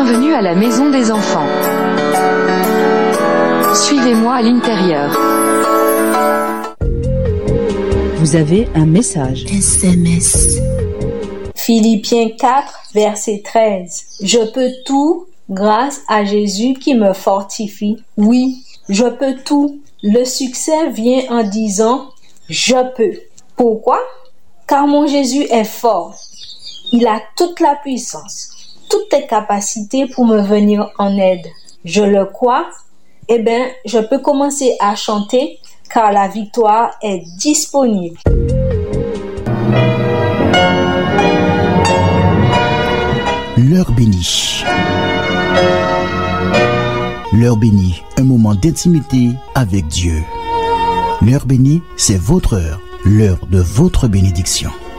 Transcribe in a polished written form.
Bienvenue à la maison des enfants. Suivez-moi à l'intérieur. Vous avez un message. SMS. Philippiens 4, verset 13. Je peux tout grâce à Jésus qui me fortifie. Oui, je peux tout. Le succès vient en disant « je peux ». Pourquoi? Car mon Jésus est fort. Il a toute la puissance, toutes les capacités pour me venir en aide. Je le crois. Je peux commencer à chanter car la victoire est disponible. L'heure bénie. L'heure bénie, un moment d'intimité avec Dieu. L'heure bénie, c'est votre heure, l'heure de votre bénédiction.